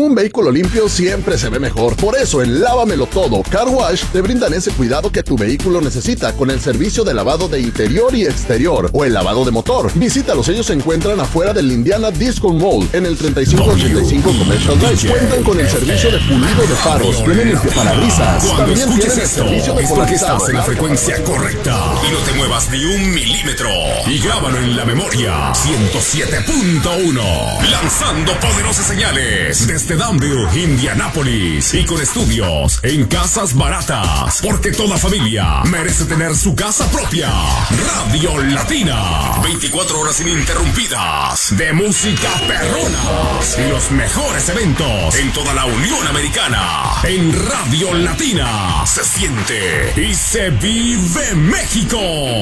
Un vehículo limpio siempre se ve mejor. Por eso en Lávamelo Todo Car Wash te brindan ese cuidado que tu vehículo necesita con el servicio de lavado de interior y exterior o el lavado de motor. Visítalos, ellos se encuentran afuera del Indiana Disco Mall en el 3585 Commercial Drive. Cuentan con el servicio de pulido de faros, tienen limpiaparabrisas. También tienen el servicio de es porque estás en la frecuencia correcta y no te muevas ni un milímetro. Y grábalo en la memoria. 107.1. Lanzando poderosas señales desde Danville, Indianápolis, y con estudios en casas baratas, porque toda familia merece tener su casa propia. Radio Latina, 24 horas ininterrumpidas de música perrona y los mejores eventos en toda la Unión Americana. En Radio Latina se siente y se vive México.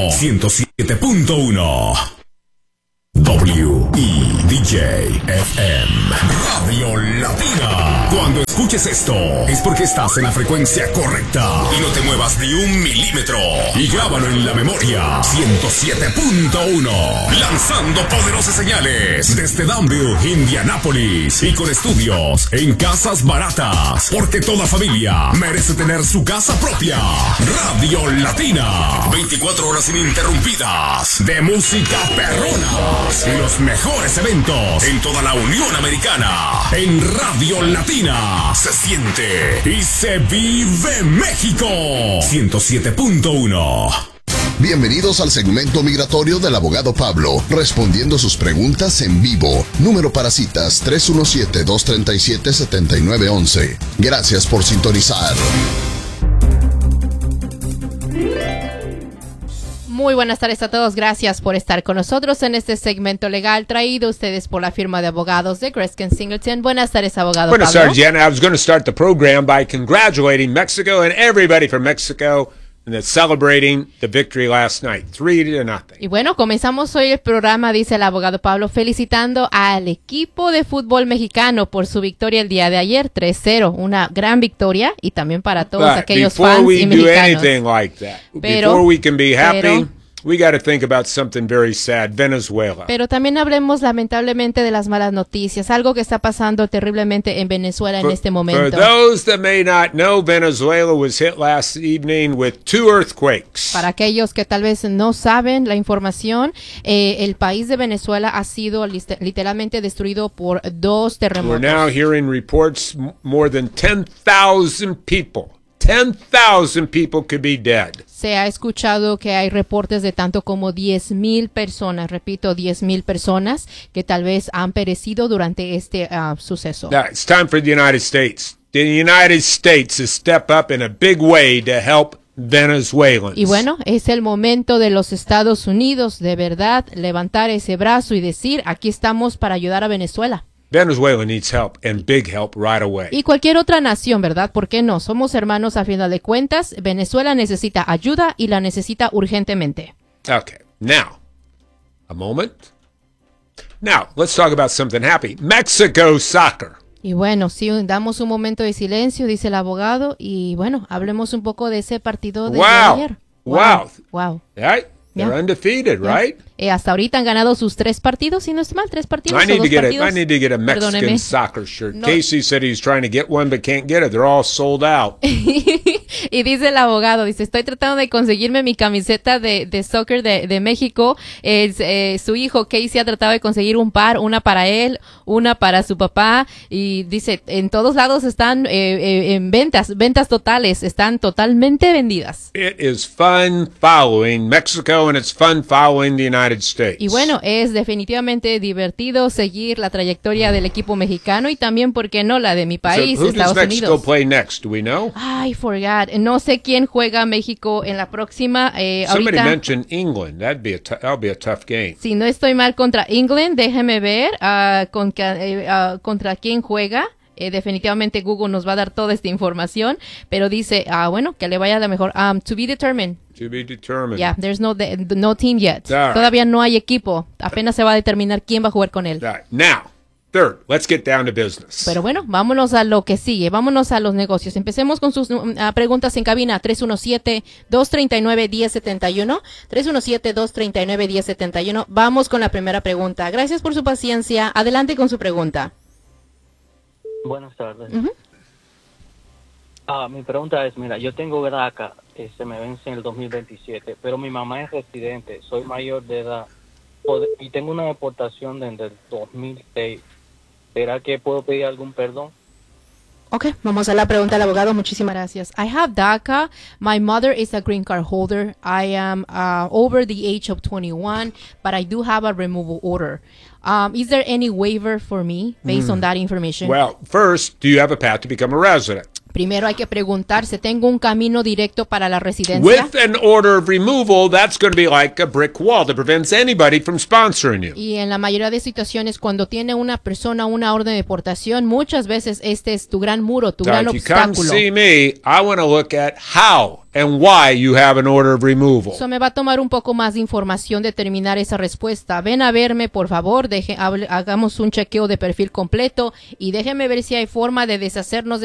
107.1 WEDJ-FM Radio Latina. Cuando escuches esto es porque estás en la frecuencia correcta y no te muevas ni un milímetro. Y grábalo en la memoria. 107.1. Lanzando poderosas señales desde Danville, Indianápolis, y con estudios en casas baratas, porque toda familia merece tener su casa propia. Radio Latina, 24 horas ininterrumpidas de música perrona y los mejores eventos en toda la Unión Americana. En Radio Latina se siente y se vive México. 107.1. Bienvenidos al segmento migratorio del abogado Pablo, respondiendo sus preguntas en vivo. Número para citas 317-237-7911. Gracias por sintonizar. Muy buenas tardes a todos. Gracias por estar con nosotros en este segmento legal traído a ustedes por la firma de abogados de Greskin Singleton. Buenas tardes, abogado Buenas Pablo. tardes, Jenna. I was going to start the program by congratulating Mexico and everybody from Mexico and that's celebrating the victory last night, 3-0. Y bueno, comenzamos hoy el programa, dice el abogado Pablo, felicitando al equipo de fútbol mexicano por su victoria el día de ayer, 3-0. Una gran victoria y también para todos aquellos fans y mexicanos. Before we do anything like that, before we can be happy, we got to think about something very sad, Venezuela. Pero también hablemos lamentablemente de las malas noticias, algo que está pasando terriblemente en Venezuela en este momento. For those that may not know, Venezuela was hit last evening with 2 earthquakes. Para aquellos que tal vez no saben la información, el país de Venezuela ha sido literalmente destruido por 2 terremotos. We're now hearing reports more than 10,000 people. 10,000 people could be dead. Se ha escuchado que hay reportes de tanto como 10,000 personas, repito, 10,000 personas que tal vez han perecido durante este suceso. Now, it's time for the United States. The United States to step up in a big way to help Venezuelans. Y bueno, es el momento de los Estados Unidos de verdad levantar ese brazo y decir, aquí estamos para ayudar a Venezuela. Venezuela needs help and big help right away. Y cualquier otra nación, ¿verdad? ¿Por qué no? Somos hermanos a final de cuentas. Venezuela necesita ayuda y la necesita urgentemente. Okay, now, a moment. Now, let's talk about something happy. Mexico soccer. Y bueno, sí, damos un momento de silencio, dice el abogado, y bueno, hablemos un poco de ese partido de ayer. Wow. Yeah. They're undefeated, right? Hasta ahorita han ganado sus 3 partidos, si no es mal, 3 partidos. I need to get a Mexican Perdóneme. soccer shirt. No. Casey said he's trying to get one but can't get it. They're all sold out. Y dice el abogado, dice, estoy tratando de conseguirme mi camiseta de soccer de México. Su hijo Casey ha tratado de conseguir un par, una para él, una para su papá. Y dice, en todos lados están en ventas totales, están totalmente vendidas. It is fun following Mexico and it's fun following the United States. Y bueno, es definitivamente divertido seguir la trayectoria del equipo mexicano y también, ¿por qué no, la de mi país, so who Estados does Mexico Unidos? play next? Do we know? I forgot. No sé quién juega México en la próxima. Somebody Ahorita, mentioned England. That'll be a tough game. si no estoy mal, contra England, déjeme ver contra quién juega. Definitivamente Google nos va a dar toda esta información, pero dice, bueno, que le vaya a la mejor. To be determined. To be determined. Yeah, there's no team yet. All right. Todavía no hay equipo. Apenas se va a determinar quién va a jugar con él. All right. Now, third, let's get down to business. Pero bueno, vámonos a lo que sigue, vámonos a los negocios. Empecemos con sus preguntas en cabina, 317-239-1071, 317-239-1071. Vamos con la primera pregunta. Gracias por su paciencia. Adelante con su pregunta. Buenas tardes. Ujú. Mi pregunta es, mira, yo tengo DACA, se me vence en el 2027, pero mi mamá es residente, soy mayor de edad y tengo una deportación desde el 2006. ¿Será que puedo pedir algún perdón? Ok, vamos a la pregunta del abogado. Muchísimas gracias. I have DACA. My mother is a green card holder. I am over the age of 21, but I do have a removal order. Is there any waiver for me based on that information? Well, first, do you have a path to become a resident? Primero hay que preguntarse, ¿tengo un camino directo para la residencia? With an order of removal, that's going to be like a brick wall that prevents anybody from sponsoring you. Y en la mayoría de situaciones, cuando tiene una persona una orden de deportación, muchas veces este es tu gran muro, tu So gran if you come obstáculo. see me, I want to look at how and why you have an order of removal. Eso me va a tomar un poco más de información determinar esa respuesta. Ven a verme, por favor, hagamos un chequeo de perfil completo y déjeme ver si hay forma de deshacernos de